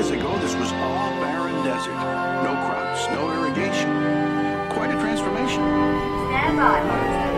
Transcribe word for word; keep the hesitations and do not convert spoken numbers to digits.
years ago, this was all barren desert. No crops, no irrigation. Quite a transformation. Stand by.